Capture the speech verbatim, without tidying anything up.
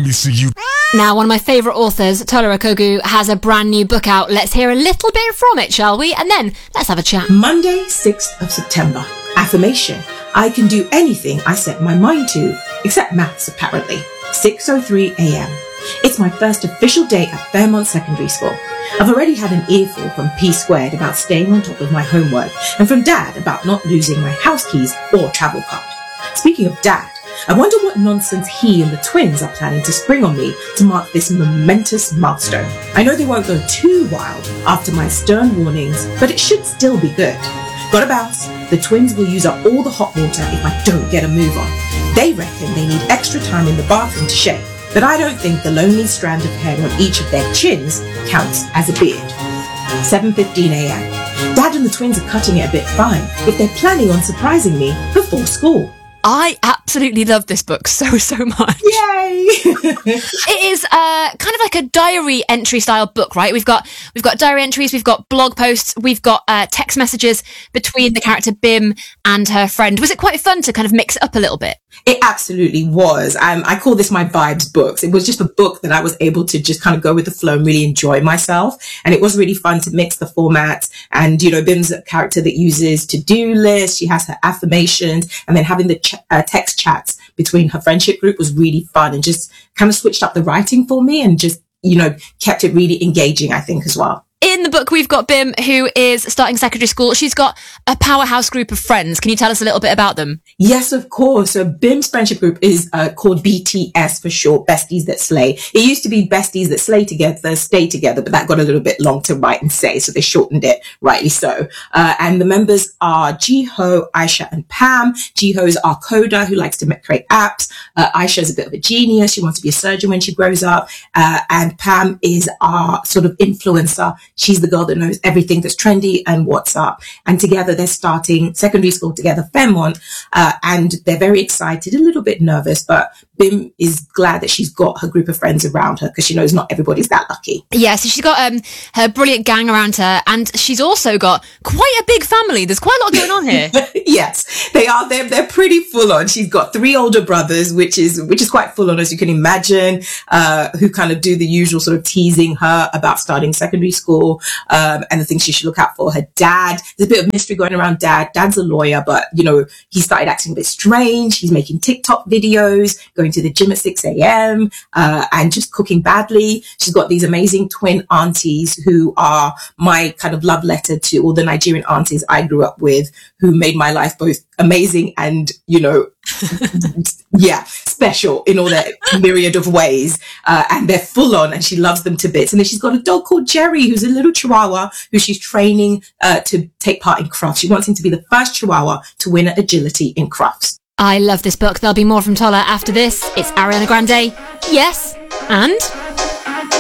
me see you. Now, one of my favourite authors, Tola Okogu, has a brand new book out. Let's hear a little bit from it, shall we? And then let's have a chat. Monday, sixth of September. Affirmation. I can do anything I set my mind to, except maths, apparently. six oh three a.m. It's my first official day at Fairmont Secondary School. I've already had an earful from P Squared about staying on top of my homework, and from Dad about not losing my house keys or travel card. Speaking of Dad, I wonder what nonsense he and the twins are planning to spring on me to mark this momentous milestone. I know they won't go too wild after my stern warnings, but it should still be good. Gotta bounce. The twins will use up all the hot water if I don't get a move on. They reckon they need extra time in the bathroom to shave, but I don't think the lonely strand of hair on each of their chins counts as a beard. seven fifteen a.m. Dad and the twins are cutting it a bit fine if they're planning on surprising me before school. I absolutely love this book so, so much. Yay! It is uh, kind of like a diary entry style book, right? We've got we've got diary entries, we've got blog posts, we've got uh, text messages between the character Bim and her friend. Was it quite fun to kind of mix it up a little bit? It absolutely was. Um, I call this my vibes books. It was just a book that I was able to just kind of go with the flow and really enjoy myself. And it was really fun to mix the formats. And, you know, Bim's a character that uses to-do lists. She has her affirmations. And then having the ch- uh, text chats between her friendship group was really fun and just kind of switched up the writing for me and just, you know, kept it really engaging, I think, as well. In the book, we've got Bim, who is starting secondary school. She's got a powerhouse group of friends. Can you tell us a little bit about them? Yes, of course. So Bim's friendship group is uh, called B T S for short, Besties That Slay. It used to be Besties That Slay Together, Stay Together, but that got a little bit long to write and say, so they shortened it, rightly so. Uh, and the members are Jiho, Aisha, and Pam. Jiho is our coder who likes to make, create apps. Uh, Aisha is a bit of a genius. She wants to be a surgeon when she grows up. Uh, and Pam is our sort of influencer. She's the girl that knows everything that's trendy and what's up. And together they're starting secondary school together, Fairmont, uh, and they're very excited, a little bit nervous, but Bim is glad that she's got her group of friends around her because she knows not everybody's that lucky. Yeah, so she's got um, her brilliant gang around her, and she's also got quite a big family. There's quite a lot going on here. Yes, they are. They're, they're pretty full on. She's got three older brothers, which is which is quite full on, as you can imagine, uh, who kind of do the usual sort of teasing her about starting secondary school um, and the things she should look out for. Her dad, there's a bit of mystery going around Dad. Dad's a lawyer, but, you know, he started acting a bit strange. He's making TikTok videos, going to the gym at six a.m. Uh, and just cooking badly. She's got these amazing twin aunties who are my kind of love letter to all the Nigerian aunties I grew up with, who made my life both amazing and, you know, yeah, special in all their myriad of ways. Uh, and they're full on and she loves them to bits. And then she's got a dog called Jerry, who's a little chihuahua who she's training uh, to take part in crafts. She wants him to be the first chihuahua to win at agility in crafts. I love this book. There'll be more from Tola after this. It's Ariana Grande. Yes. And...